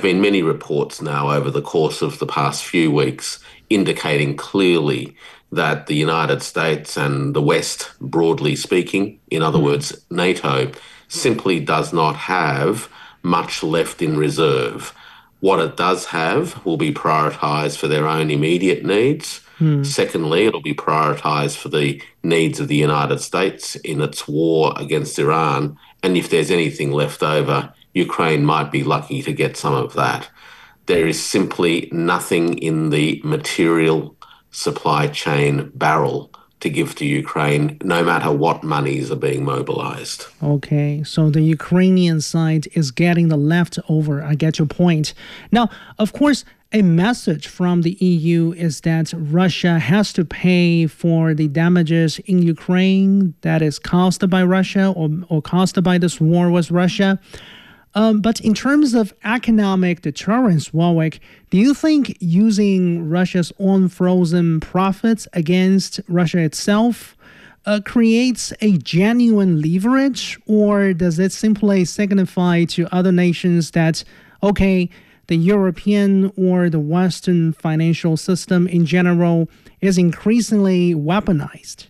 been many reports now over the course of the past few weeks indicating clearly that the United States and the West, broadly speaking, in other words, NATO, simply does not have much left in reserve. What it does have will be prioritised for their own immediate needs. Secondly, it'll be prioritised for the needs of the United States in its war against Iran. And if there's anything left over, Ukraine might be lucky to get some of that. There is simply nothing in the material supply chain barrel to give to Ukraine, no matter what monies are being mobilized. Okay, so the Ukrainian side is getting the leftover. I get your point. Now, of course, a message from the EU is that Russia has to pay for the damages in Ukraine that is caused by Russia or caused by this war with Russia. But in terms of economic deterrence, Warwick, do you think using Russia's own frozen profits against Russia itself creates a genuine leverage, or does it simply signify to other nations that, okay, the European or the Western financial system in general is increasingly weaponized?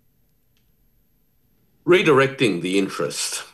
Redirecting the interest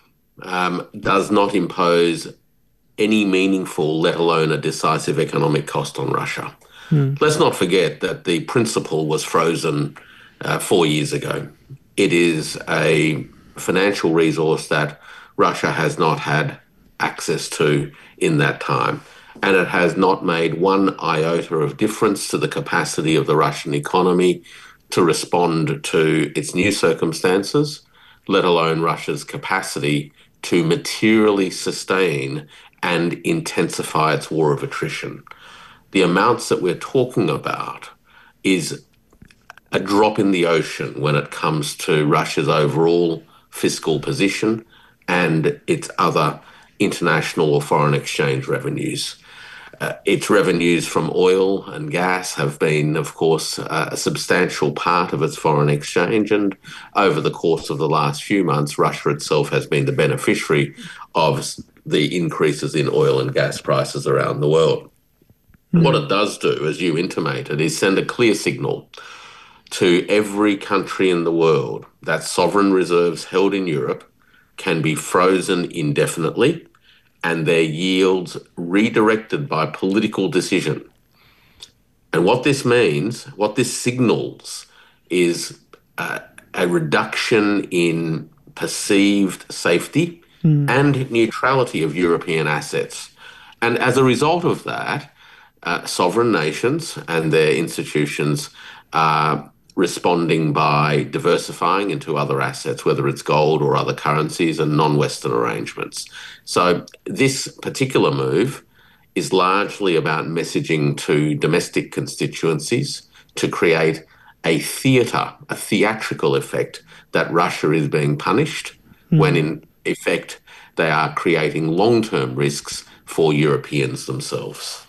does not impose any meaningful, let alone a decisive economic cost on Russia. Let's not forget that the principle was frozen 4 years ago. It is a financial resource that Russia has not had access to in that time. And it has not made one iota of difference to the capacity of the Russian economy to respond to its new circumstances, let alone Russia's capacity to materially sustain and intensify its war of attrition. The amounts that we're talking about is a drop in the ocean when it comes to Russia's overall fiscal position and its other international or foreign exchange revenues. Its revenues from oil and gas have been, of course, a substantial part of its foreign exchange. And over the course of the last few months, Russia itself has been the beneficiary of the increases in oil and gas prices around the world. What it does do, as you intimated, is send a clear signal to every country in the world that sovereign reserves held in Europe can be frozen indefinitely and their yields redirected by political decision. And what this means, what this signals, is a reduction in perceived safety and neutrality of European assets. And as a result of that, sovereign nations and their institutions are responding by diversifying into other assets, whether it's gold or other currencies and non-Western arrangements. So this particular move is largely about messaging to domestic constituencies to create a theatrical effect that Russia is being punished when in effect they are creating long-term risks for Europeans themselves.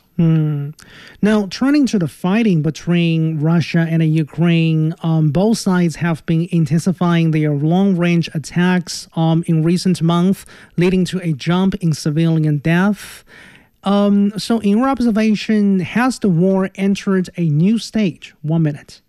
Now, turning to the fighting between Russia and Ukraine, both sides have been intensifying their long-range attacks in recent months, leading to a jump in civilian death. So in your observation, has the war entered a new stage? 1 minute.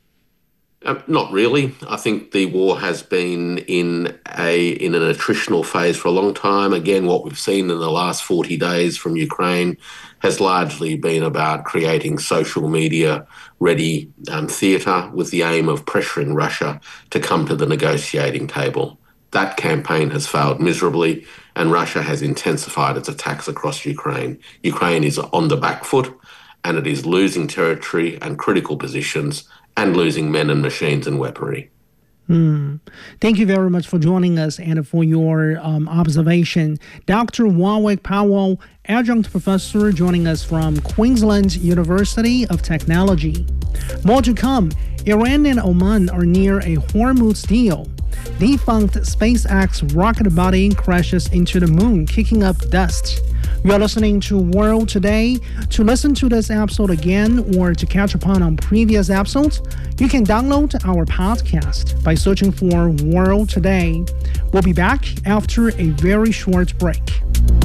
Not really. I think the war has been in an attritional phase for a long time. Again, what we've seen in the last 40 days from Ukraine has largely been about creating social media-ready theatre with the aim of pressuring Russia to come to the negotiating table. That campaign has failed miserably, and Russia has intensified its attacks across Ukraine. Ukraine is on the back foot, and it is losing territory and critical positions and losing men and machines and weaponry. Thank you very much for joining us and for your observation. Dr. Warwick Powell, adjunct professor, joining us from Queensland University of Technology. More to come. Iran and Oman are near a Hormuz deal. Defunct SpaceX rocket body crashes into the moon, kicking up dust. You are listening to World Today. To listen to this episode again or to catch up on previous episodes, you can download our podcast by searching for World Today. We'll be back after a very short break.